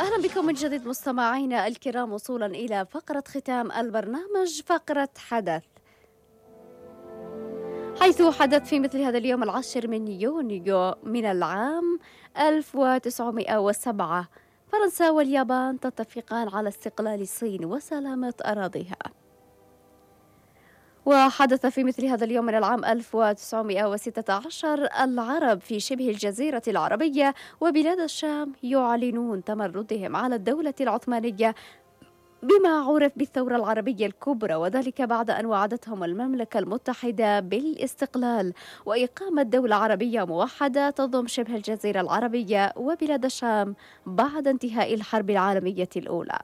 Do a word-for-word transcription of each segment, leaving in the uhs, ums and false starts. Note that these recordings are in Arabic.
أهلا بكم من جديد مستمعينا الكرام، وصولا إلى فقرة ختام البرنامج، فقرة حدث. حيث حدث في مثل هذا اليوم العاشر من يونيو من العام ألف وتسعمائة وسبعة فرنسا واليابان تتفقان على استقلال الصين وسلامة أراضيها. وحدث في مثل هذا اليوم من العام ألف وتسعمائة وستة عشر العرب في شبه الجزيرة العربية وبلاد الشام يعلنون تمردهم على الدولة العثمانية بما عرف بالثورة العربية الكبرى، وذلك بعد أن وعدتهم المملكة المتحدة بالاستقلال وإقامة دولة عربية موحدة تضم شبه الجزيرة العربية وبلاد الشام بعد انتهاء الحرب العالمية الأولى.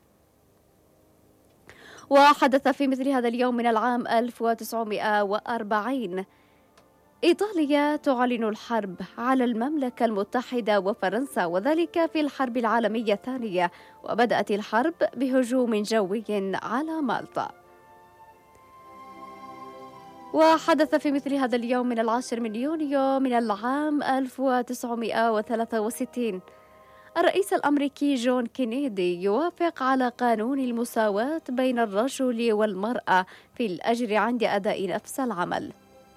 وحدث في مثل هذا اليوم من العام ألف وتسعمائة وأربعين إيطاليا تعلن الحرب على المملكة المتحدة وفرنسا، وذلك في الحرب العالمية الثانية، وبدأت الحرب بهجوم جوي على مالطا. وحدث في مثل هذا اليوم من العاشر من يونيو من العام ألف وتسعمائة وثلاثة وستين الرئيس الأمريكي جون كينيدي يوافق على قانون المساواة بين الرجل والمرأة في الأجر عند أداء نفس العمل.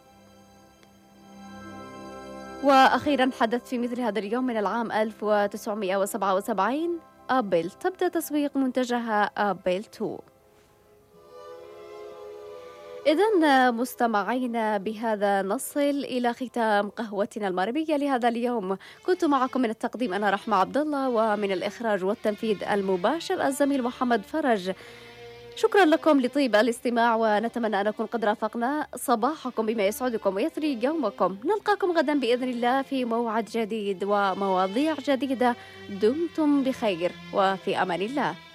وأخيرا حدث في مثل هذا اليوم من العام ألف وتسعمائة وسبعة وسبعين أبل تبدأ تسويق منتجها أبل اثنين. إذن مستمعينا بهذا نصل إلى ختام قهوتنا المغربية لهذا اليوم. كنت معكم من التقديم أنا رحمة عبد الله، ومن الإخراج والتنفيذ المباشر الزميل محمد فرج. شكرا لكم لطيب الاستماع، ونتمنى أن نكون قد رافقنا صباحكم بما يسعدكم ويثري يومكم. نلقاكم غدا بإذن الله في موعد جديد ومواضيع جديدة. دمتم بخير وفي أمان الله.